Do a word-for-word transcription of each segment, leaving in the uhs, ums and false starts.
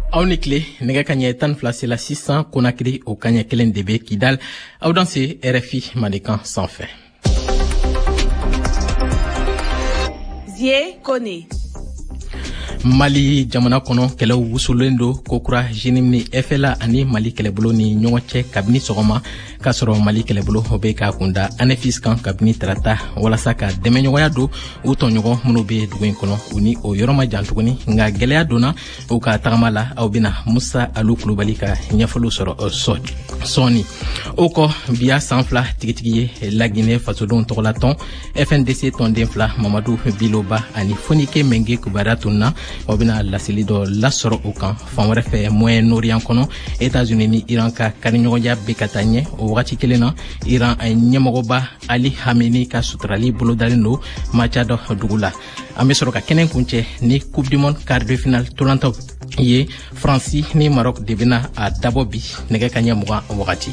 aw ni tile nɛgɛ ka ɲɛ tan fila sela sisan Konakiri o kaɲɛ kelen de be Kidal aw dan se R F I Malikan sanfɛ. Zie Kone. Mali jamana kɔnɔ kɛlɛw wusulen do kokura Jenim ni F L A ani Mali kɛlɛbolo ni ɲɔgɔn cɛ kabini sɔgɔma ka sɔrɔ Mali kɛlɛbolo o be ka kunda ANEFIS kan kabini tarata walasa ka dɛmɛɲɔgɔnya do u tɔɲɔgɔn minnu be dugu in kɔnɔ u ni o yɔrɔ ma jan tuguni nka gɛlɛya donna u ka tagama la aw bena Musa Alu Kulubali ka ɲɛfɔliw sɔrɔ sɔɔni o kɔ biya san fila tigitigi ye Laginɛ fasodenw tɔgɔla tɔn F N D C tɔnden fila Mamadu Biloba ani Fonike Menge Kubara tunna o bena laseli dɔ lasɔrɔ o kan fan wɛrɛ fɛ Moyen-Orient kɔnɔ États-Unis ni Iran ka kariɲɔgɔnja be ka taa ɲɛ o wagati kelen na Iran ɲɛmɔgɔba Ali Khamenei ka suturali bolodalen do maca dɔ dugu la an be sɔrɔ ka kɛnɛ kuncɛ ni Coupe du Monde quart de finale tolantaw ye Faransi ni Maroc de bena a dabɔ bi nɛgɛ ka ɲɛ mugan wagati.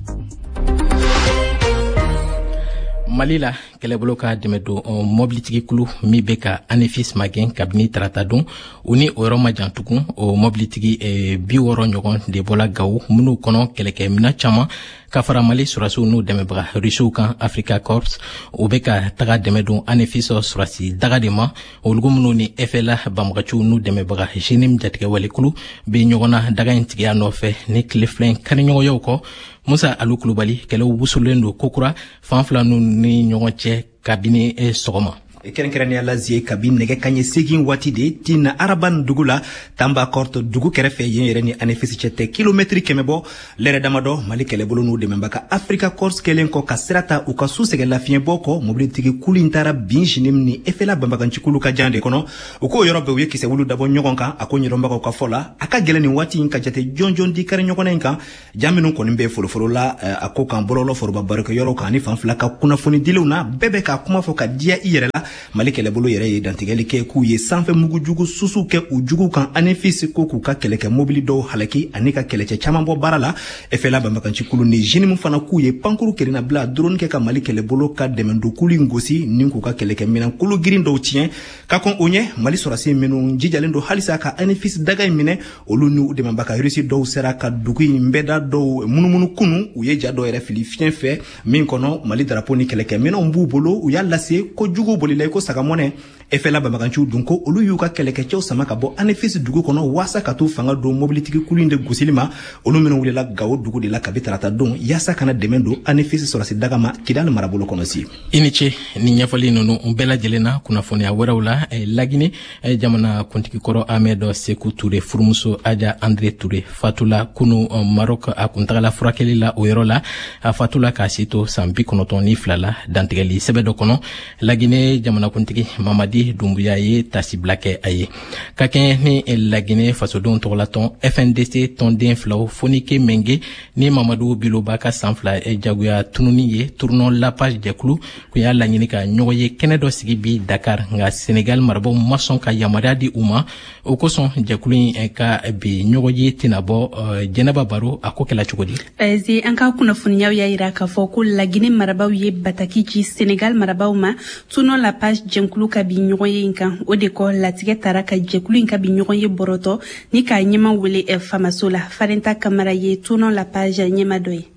Mali la kɛlɛbolo ka dɛmɛ don mobilitigi kulu min be ka ANEFIS magɛn kabini tarata don u ni o yɔrɔ ma jan tugun o mobilitigi eh, bi wɔɔrɔ ɲɔgɔn de bɔla Gawo minnu kɔnɔ kɛlɛkɛmina caman ka fara Mali surasiw n'u dɛmɛbaga Rusiw kan Africa Corps u be ka taga dɛmɛ don ANEFIS surasi daga de ma olugu minnu ni F L A banbagaciw n'u dɛmɛbaga Jenim jatigɛ walekulu be ɲɔgɔnna daga in tigiya nɔfɛ ni tile fila in kariɲɔgɔnyaw kɔ Musa Alu Kulubali kɛlɛw wusulen do kokura fan fila n'u ni ɲɔgɔn cɛ kabini sɔgɔma. Kɛrɛnkɛrɛnnenya la zie kabini nɛgɛ kaɲɛ segin waati de tina Araban dugu la Tamba Korte dugu kɛrɛfɛ yen yɛrɛ ni ANEFIS cɛ tɛ kilomɛtiri kɛmɛ bɔ lɛrɛ damadɔ Mali kɛlɛbolo n'u dɛmɛbaga Africa Corps kelen kɔ ka sira ta u ka su sɛgɛ lafiɲɛbɔ kɔ mobilitigi kulu in taara bin Jenim ni F L A banbagancikulu ka jan de kɔnɔ u k'o yɔrɔ bɛɛ u ye kisɛ wulu dabɔ ɲɔgɔn kan a ko ɲɛdɔnbagaw ka fɔ la a ka gɛlɛn nin waati in ka jate jɔnjɔn di kari ɲɔgɔnna in kan jan minnu kɔni bɛ folofolo la a ko kan bɔlɔlɔ foroba barokɛyɔrɔ kan ani fan fila ka kunnafoni dilenw na bɛɛ bɛ ka kuma fɔ ka diya i yɛrɛ la Mali kɛlɛbolo yɛrɛ ye dantigɛli kɛ k'u ye sanfɛ mugu jugu susu kɛ u jugu kan ANEFIS ko k'u ka kɛlɛkɛ mobili dɔw halaki ani ka kɛlɛcɛ caman bɔ baara la F L A banbagancikulu ni Jenim fana k'u ye pankuru kerenna bila drone kɛ ka Mali kɛlɛbolo ka dɛmɛdokulu in gosi ni k'u ka kɛlɛkɛ minɛnkolo girin dɔw tiɲɛ ka kɔn o ɲɛ Mali sɔrasi minnu jijalen do halisa ka ANEFIS daga in minɛ olu n'u dɛmɛbaga Rusi dɔw sera ka dugu in bɛɛda dɔw munumunu kunu u ye ja dɔw yɛrɛ fili fiɲɛ fɛ min kɔnɔ Mali drapeau ni kɛlɛkɛ minɛnw b'u bolo u y'a lase ko jugu bolila ko sagamɔnɛ F L A banbaganciw dun ko olu y'u ka kɛlɛkɛcɛw sama ka bɔ ANEFIS dugu kɔnɔ waasa ka t'u fanga don mobilitigi kulu in de gosili ma olu minnu wulila Gawo dugu de la kabi tarata don yaasa kana dɛmɛ don ANEFIS sɔrasi daga ma Kidal marabolo kɔnɔ si. I ni ce ni ɲɛfɔli ninnu bɛɛ lajɛlen na kunnafoniya wɛrɛw la Laginɛ jamana kuntigi kɔrɔ Ahmed Seku Ture furumuso Aja Andre Ture fatula kunu Maroc a kuntagala furakɛli la o yɔrɔ la a fatula k'a si to san bi kɔnɔntɔn ni fila la dantigɛli sɛbɛn dɔ kɔnɔ Laginɛ jamana kuntigi Mamadi Dumbuya ye tasibila kɛ a ye ka kɛɲɛ ni Laginɛ fasodenw tɔgɔla tɔn F N D C tɔnden filaw Fonike Menge ni Mamadu Biloba ka san fila jagoya tununi ye tournoi La Page jɛkulu kun y'a laɲini ka ɲɔgɔn ye kɛnɛ dɔ sigi bi Dakar nka Senegal marabaaw ma sɔn ka yamaruya di u ma o kosɔn jɛkulu in ka bi ɲɔgɔn ye tɛna bɔ Jɛnɛba Baro a ko kɛla cogo di. Ɛɛ an ka kunnafoniyaw y'a yira k'a fɔ ko Laginɛ marabaaw ye bataki ci Senegal marabaaw ma tournoi La Page jɛkulu ka bi ɲɔgɔn ye in kan o de kɔ latigɛ taara ka jɛkulu in ka bi ɲɔgɔn ye bɔrɔtɔ ni k'a ɲɛma wele famaso la Farenta Kamara ye tournoi La Page ɲɛma dɔ ye.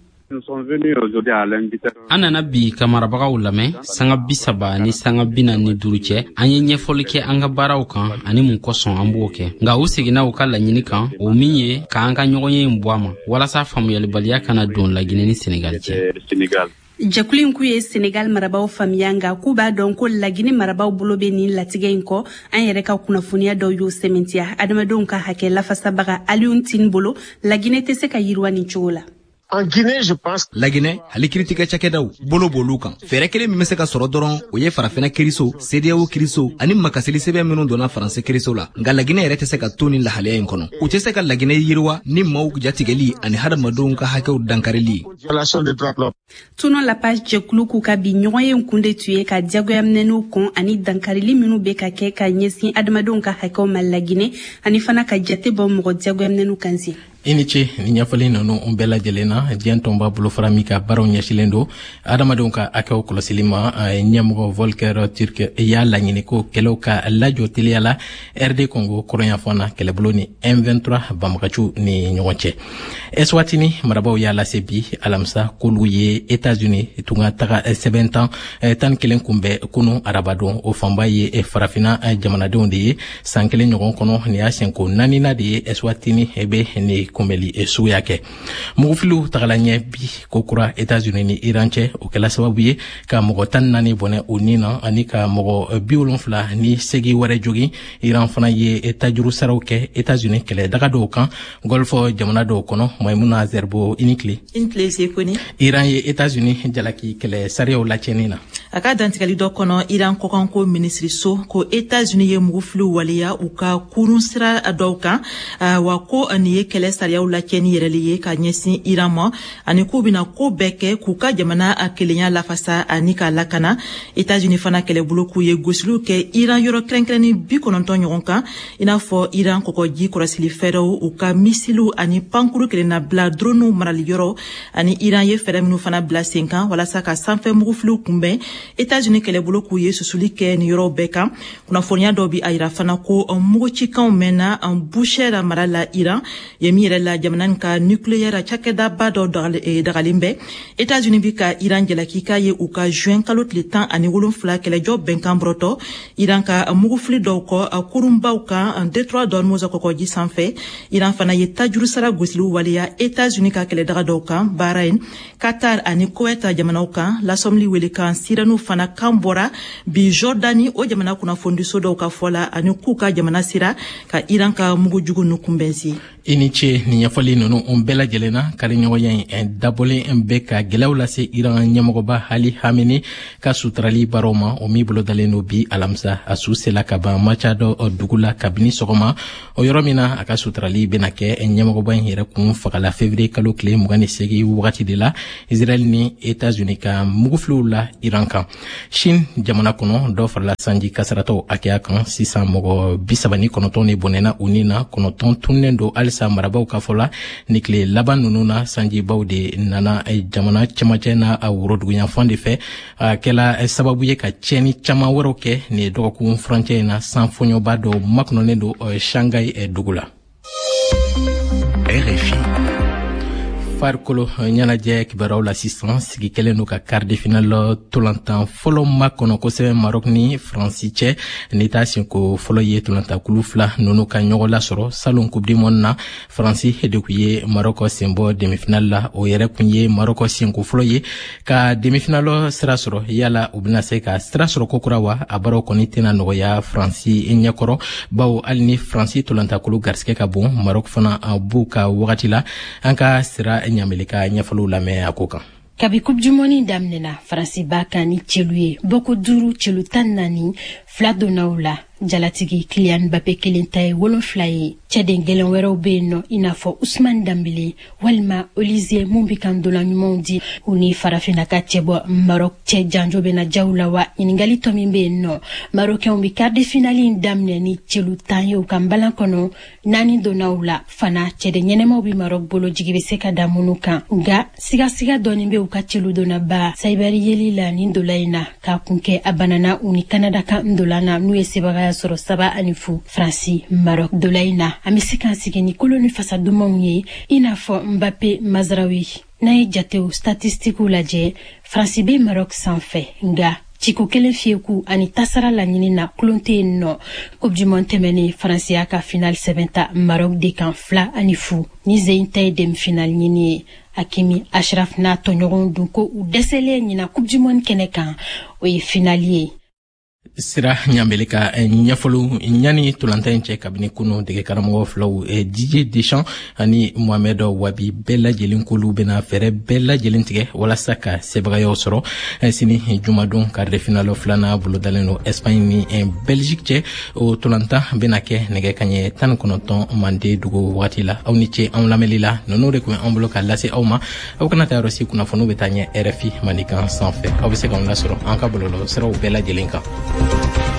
An nana bi ka marabagaw lamɛn sanga bi saba ni sanga bi naani ni duuru cɛ an ye ɲɛfɔli kɛ an ka baaraw kan ani mun kɔsɔn an b'o kɛ nka u seginna u ka laɲini kan o min ye k'an ka ɲɔgɔnye in bɔ a ma walasa faamuyalibaliya kana don Laginɛ ni Senegal cɛ. Jɛkulu in k'u ye Senegal marabaaw faamuya nka k'u b'a dɔn ko Laginɛ marabaaw bolo bɛ nin latigɛ in kɔ an yɛrɛ ka kunnafoniya dɔw y'o sɛmɛntiya adamadenw ka hakɛ lafasabaga Alioune Tine bolo Laginɛ tɛ se ka yiriwa nin cogo la. En Guinée, je pense. Laginɛ hali kiritigɛ cakɛdaw bolo b'olu kan fɛɛrɛ kelen min bɛ se ka sɔrɔ dɔrɔn o ye farafina kiriso C D A O kiriso ani makaseli sɛbɛn minnu donna faransɛ kiriso la nka Laginɛ yɛrɛ tɛ se ka to ni lahalaya in kɔnɔ u tɛ se ka Laginɛ yiriwa ni maaw jatigɛli ani hadamadenw ka hakɛw dankarili. Tournoi La Page jɛkulu k'u ka bi ɲɔgɔn ye kun de tun ye ka diyagoya minɛnw kɔn ani dankarili minnu bɛ ka kɛ ka ɲɛsin adamadenw ka hakɛw ma Laginɛ ani fana ka jate bɔ mɔgɔ diyagoya minɛnw kan si. i ni ce ni ɲɛfɔli nunu un bɛɛ lajɛlen na diɲɛ tɔnba bolofara min ka baaraw ɲɛsilen don adamadenw ka hakɛw kɔlɔsili ma ɲɛmɔgɔ Volker Turk y'a laɲini ko kɛlɛw ka lajɔ teliya la R D Congo kɔrɔnyanfan na kɛlɛbolo ni M vingt-trois banbagaciw ni ɲɔgɔn cɛ. Eswatini marabaw y'a lase bi alamisa k'olu ye États-Unis tun ka taga sɛbɛn tan tan ni kelen kunbɛn kunu arabadon o fanba ye farafina jamanadenw de ye san kelen ɲɔgɔn kɔnɔ ni y'a senko naanina de ye Eswatini be ni kunbɛli suguya kɛ. Mugufiliw tagala ɲɛ bi ko kura États-Unis ni Iran cɛ o kɛla sababu ye ka mɔgɔ tan naani bɔnɛ o nin na ani ka mɔgɔ bi wolonfila ni segi wɛrɛ jogi. Iran fana ye tajuru saraw kɛ États-Unis kɛlɛ daga dɔw kan golfo jamana dɔw kɔnɔ Maimuna Zerbo inikle inikle sekoni. Iran ye États-Unis jalaki kɛlɛ sariyaw lacɛni na. A ka dantigɛli dɔ kɔnɔ Iran kɔkanko minisiriso ko États-Unis ye mugufiliw waleya u ka kurun sira dɔw kan wa ko ni ye kɛlɛ sariyaw lacɛni yɛrɛli ye ka ɲɛsin Iran ma ani k'u bɛna ko bɛɛ kɛ k'u ka jamana kelenya lafasa ani k'a lakana. États-Unis fana kɛlɛbolo k'u ye gosiliw kɛ Iran yɔrɔ kɛrɛnkɛrɛnni bi kɔnɔntɔn ɲɔgɔn kan i n'a fɔ Iran kɔkɔji kɔrɔsili fɛɛrɛw u ka misiliw ani pankuru kelenna bila droniw marali yɔrɔ ani Iran ye fɛɛrɛ minnu fana bila sen kan walasa ka sanfɛ mugufiliw kunbɛn. États-Unis kɛlɛbolo k'u ye susuli kɛ ni yɔrɔ bɛɛ kan. Kunnafoniya dɔ bi a yira fana ko mugucikanw mɛnna Bushehr mara la Iran ye min yɛrɛ la jamana nin ka nucléaire cakɛdaba dɔ dagalen bɛ. États-Unis bi ka Iran jalaki k'a ye u ka juin kalo tile tan ani wolonfila kɛlɛjɔ bɛnkan bɔrɔtɔ Iran ka mugufili dɔw kɔ kurunbaw kan Detroit d'Hormuz kɔkɔji sanfɛ. Iran fana ye tajuru sara gosiliw waleya États-Unis ka kɛlɛdaga dɔw kan Bahrain, Qatar ani Kuwait jamanaw kan lasɔmli wele kan siranu fana kan bɔra bi Jordani o jamana kunnafonidiso dɔw ka fɔla ani k'u ka jamana sira ka Iran ka mugujugu nu kunbɛnsi. I ni ce ni ɲɛfɔli nunu un bɛɛ lajɛlen na kariɲɔgɔnya in dabɔlen bɛ ka gɛlɛyaw lase Iran ɲɛmɔgɔba Ali Khamenei ka suturali baaraw ma o min bolo dalen do bi alamisa a su sela ka ban maca dɔ dugu la kabini sɔgɔma o yɔrɔ min na a ka suturali bɛna kɛ ɲɛmɔgɔba in yɛrɛ kun fagala février kalo tile mugan ni segin wagati de la Israel ni États-Unis ka mugufiliw la Iran kan. Chine jamana kɔnɔ dɔ farala sanji kasaratɔw hakɛya kan sisan mɔgɔ bisaba ni kɔnɔntɔn de bɔnɛna u ni na kɔnɔntɔn tunnen do sa marabaw ka fɔla ni tile laban nunu na sanjibaw de nana jamana cɛmancɛ na woroduguyanfan de fɛ a kɛla sababu ye ka cɛni caman wɛrɛw kɛ ni dɔgɔkun furancɛ na san fɔɲɔba dɔ makɔnɔnen do Shanghai dugu la. R F I farikolo ɲɛnajɛ kibaruyaw la sisan sigi kɛlen do ka quart de finale tolantan fɔlɔ ma kɔnɔ kosɛbɛ Maroc ni Faransi cɛ ni t'a senko fɔlɔ ye tolantankulu fila nunu ka ɲɔgɔn lasɔrɔ salon coupe du monde na Faransi de kun ye Maroc senbɔ demi-finale la o yɛrɛ kun ye Maroc senko fɔlɔ ye ka demi-finale sira sɔrɔ yala u bɛna se ka sira sɔrɔ kokura wa a baaraw kɔni tɛna nɔgɔya Faransi ɲɛkɔrɔ bawo hali ni Faransi tolantankulu garisɛgɛ ka bon Maroc fana b'u ka wagati la an ka sira ɲamelika ɲɛfɔliw lamɛn a ko kan. Kabi coupe du monde daminɛna Faransi b'a kan ni cɛlu ye boko duuru cɛlu tan naani fila donnaw la jalatigi Kylian Mbappé kelen ta ye wolonfila ye cɛden gɛlɛn wɛrɛw be yen nɔ i n'a fɔ Ousmane Dembélé walima Olivier mun bi kan dolan ɲumanw di u ni farafina ka cɛbɔ Maroc cɛ janjo bena jaw la wa ɲiningali tɔ min be yen nɔ Marocɛnw bi quart de finale in daminɛ ni cɛlu tan ye u kan balan kɔnɔ naani donnaw la fana cɛden ɲɛnɛmaw bi Maroc bolo jigi be se ka da minnu kan nga sigasiga dɔɔni be u ka cɛlu donna ba Saibari yeli la nin dola in na k'a kun kɛ a banana u ni Canada kan ndola na n'u ye sebaga sɔrɔ saba ani fu Faransi Maroc dola in na an bɛ se k'an sigi ni kolo ni fasa dumanw ye i n'a fɔ Mbappé Mazraoui n'a ye jatew statistikiw lajɛ Faransi bɛ Maroc sanfɛ nga ciko kelen fiyeku ani tasara laɲini na kulon tɛ yen nɔ coupe du monde tɛmɛnen Faransi y'a ka finale sɛbɛn ta Maroc de kan fila ani fu ni zeyin ta ye demi-finale ɲini ye Hakimi Achraf n'a tɔɲɔgɔnw dun ko u dɛsɛlen ɲina coupe du monde kɛnɛ kan o ye finale ye. Sira ɲamelika ɲɛfɔliw ɲani tolantan in cɛ kabini kunu dege karamɔgɔ filaw Didier Deschamps ani Mohamed Wabi bɛɛ lajɛlen k'olu bɛna fɛɛrɛ bɛɛ lajɛlen tigɛ walasa ka sebagayaw sɔrɔ sini jumadon quart de finale filanan bolodalen do Espagne ni Belgique cɛ o tolantan bɛna kɛ nɛgɛ kaɲɛ tan ni kɔnɔntɔn mande dugu wagati la aw ni ce anw lamɛnli la ninnu de kun an bolo ka lase aw ma aw kana taa yɔrɔ si kunnafoniw bɛ taa ɲɛ R F I Malikan sanfɛ aw bɛ se k'anw lasɔrɔ an ka bɔlɔlɔ siraw bɛɛ lajɛlen kan.